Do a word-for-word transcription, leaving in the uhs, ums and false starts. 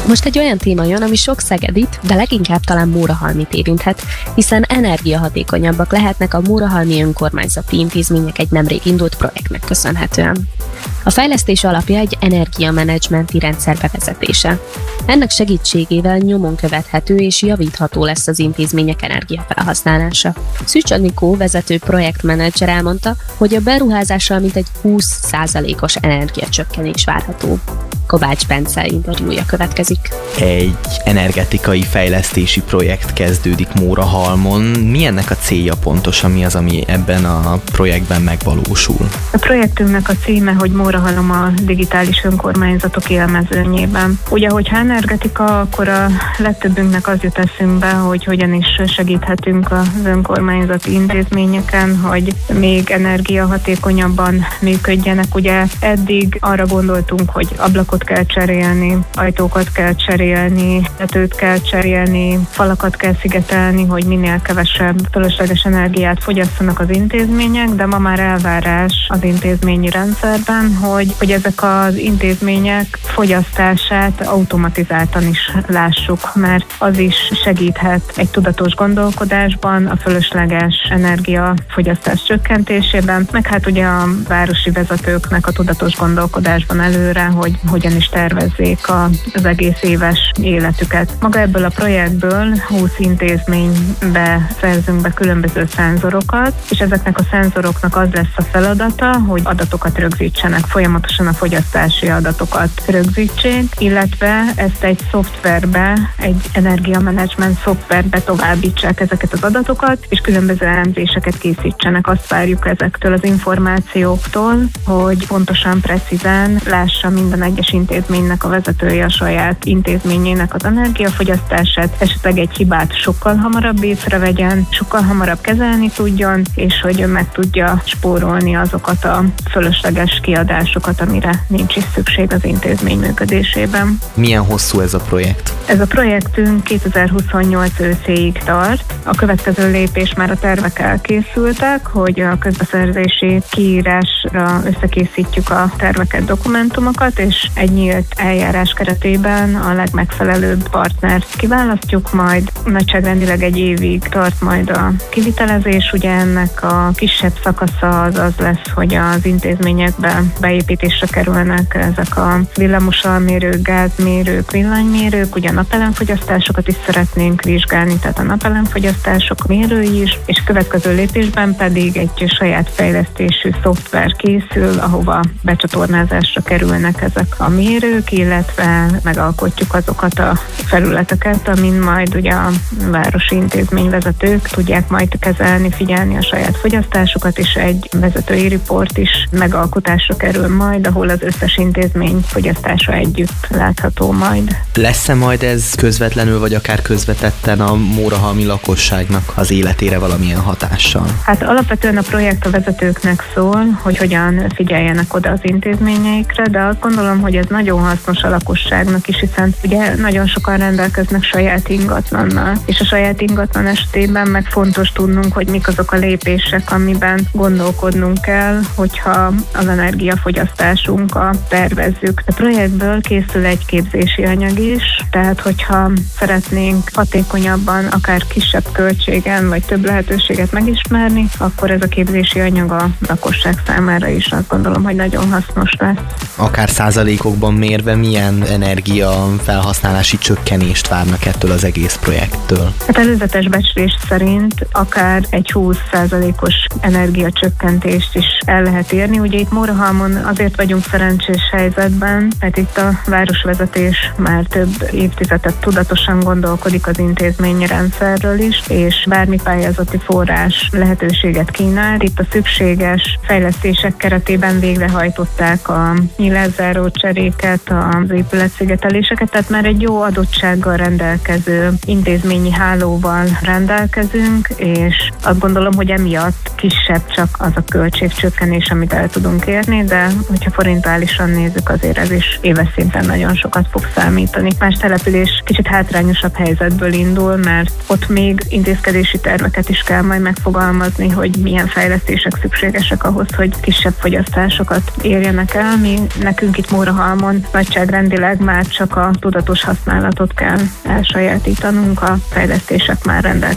Most egy olyan téma jön, ami sok szegedit, de leginkább talán Mórahalmit érinthet, hiszen energiahatékonyabbak lehetnek a mórahalmi önkormányzati intézmények egy nemrég indult projektnek köszönhetően. A fejlesztés alapja egy energiamenedzsmenti rendszer bevezetése. Ennek segítségével nyomon követhető és javítható lesz az intézmények energiafelhasználása. Szűcs Anikó vezető projektmenedzser elmondta, hogy a beruházással mintegy húsz százalékos energiacsökkenés várható. Kovács Bence interjúja következik. Egy energetikai fejlesztési projekt kezdődik Mórahalmon. Mi ennek a célja pontosan? Mi az, ami ebben a projektben megvalósul? A projektünknek a címe, hogy Mórahalom a digitális önkormányzatok élmezőnyében. Ugye, hogyha energetika, akkor a legtöbbünknek az jut eszünkbe, hogy hogyan is segíthetünk az önkormányzati intézményeken, hogy még energiahatékonyabban működjenek. Ugye eddig arra gondoltunk, hogy ablakot kell cserélni, ajtókat kell cserélni, tetőt kell cserélni, falakat kell szigetelni, hogy minél kevesebb fölösleges energiát fogyasszanak az intézmények, de ma már elvárás az intézményi rendszerben, hogy, hogy ezek az intézmények fogyasztását automatizáltan is lássuk, mert az is segíthet egy tudatos gondolkodásban, a fölösleges energiafogyasztás csökkentésében, meg hát ugye a városi vezetőknek a tudatos gondolkodásban előre, hogy hogyan is tervezzék a, az egész éves életüket. Maga ebből a projektből húsz intézménybe szerzünk be különböző szenzorokat, és ezeknek a szenzoroknak az lesz a feladata, hogy adatokat rögzítsenek, folyamatosan a fogyasztási adatokat rögzítsék, illetve ezt egy szoftverbe, egy energiamenedzsment szoftverbe továbbítsák ezeket az adatokat, és különböző elemzéseket készítsenek. Azt várjuk ezektől az információktól, hogy pontosan, precízen lássa minden egyes intézménynek a vezetője a saját intézményének az energiafogyasztását, esetleg egy hibát sokkal hamarabb észrevegyen, sokkal hamarabb kezelni tudjon, és hogy meg tudja spórolni azokat a fölösleges kiadásokat, amire nincs is szükség az intézmény működésében. Milyen hosszú ez a projekt? Ez a projektünk kétezer-huszonnyolc őszéig tart. A következő lépés már a tervek elkészültek, hogy a közbeszerzési kiírásra összekészítjük a terveket, dokumentumokat, és egy nyílt eljárás keretében a legmegfelelőbb partnert kiválasztjuk, majd nagyságrendileg egy évig tart majd a kivitelezés. Ugye ennek a kisebb szakasza az az lesz, hogy az intézményekbe beépítésre kerülnek ezek a villamosalmérők, gázmérők, villanymérők, ugye napelemfogyasztásokat is szeretnénk vizsgálni, tehát a napelemfogyasztások mérői is, és következő lépésben pedig egy saját fejlesztésű szoftver készül, ahova becsatornázásra kerülnek ezek a mérők, illetve megalkotjuk azokat a felületeket, amin majd ugye a városi intézményvezetők tudják majd kezelni, figyelni a saját fogyasztásukat, és egy vezetői riport is megalkotásra kerül majd, ahol az összes intézmény fogyasztása együtt látható majd. Lesz-e majd ez közvetlenül, vagy akár közvetetten a mórahalmi lakosságnak az életére valamilyen hatással? Hát alapvetően a projekt a vezetőknek szól, hogy hogyan figyeljenek oda az intézményeikre, de azt gondolom, hogy ez nagyon hasznos a lakosságnak is, hiszen ugye nagyon sokan rendelkeznek saját ingatlannal, és a saját ingatlan esetében meg fontos tudnunk, hogy mik azok a lépések, amiben gondolkodnunk kell, hogyha az energiafogyasztásunkat tervezzük. A projektből készül egy képzési anyag is, tehát hogyha szeretnénk hatékonyabban, akár kisebb költségen, vagy több lehetőséget megismerni, akkor ez a képzési anyag a lakosság számára is azt gondolom, hogy nagyon hasznos lesz. Akár százalékokban mérve milyen energia felhasználási csökkenést várnak ettől az egész projekttől? Hát előzetes becslés szerint akár egy húsz százalékos energiacsökkentést is el lehet érni. Ugye itt Mórahalmon azért vagyunk szerencsés helyzetben, mert itt a városvezetés már több évtizedet tudatosan gondolkodik az intézményi rendszerről is, és bármi pályázati forrás lehetőséget kínál. Itt a szükséges fejlesztések keretében végrehajtották a nyílászáró cseréket, az épületszigeteléseket, tehát már egy jó adottsággal rendelkező intézményi hálóval rendelkezünk, és azt gondolom, hogy emiatt kisebb csak az a költségcsökkenés, amit el tudunk érni, de hogyha forintálisan nézzük, azért ez is éves szinten nagyon sokat fog számítani. Más települések értékelés kicsit hátrányosabb helyzetből indul, mert ott még intézkedési terveket is kell majd megfogalmazni, hogy milyen fejlesztések szükségesek ahhoz, hogy kisebb fogyasztásokat érjenek el. Mi nekünk itt Mórahalmon nagyságrendileg már csak a tudatos használatot kell elsajátítanunk, a fejlesztések már rendelkezésre